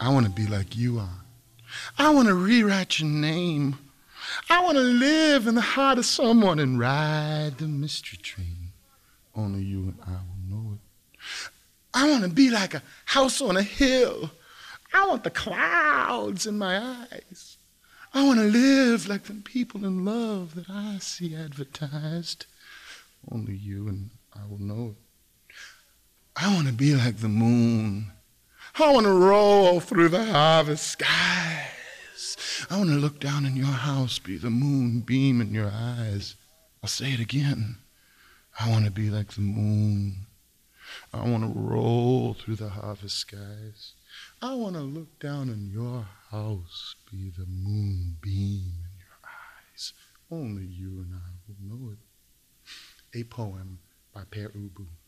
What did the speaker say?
I want to be like you are. I want to rewrite your name. I want to live in the heart of someone and ride the mystery train. Only you and I will know it. I want to be like a house on a hill. I want the clouds in my eyes. I want to live like the people in love that I see advertised. Only you and I will know it. I want to be like the moon. I want to roll through the harvest skies. I want to look down in your house, be the moonbeam in your eyes. I'll say it again. I want to be like the moon. I want to roll through the harvest skies. I want to look down in your house, be the moonbeam in your eyes. Only you and I will know it. A poem by Pere Ubu.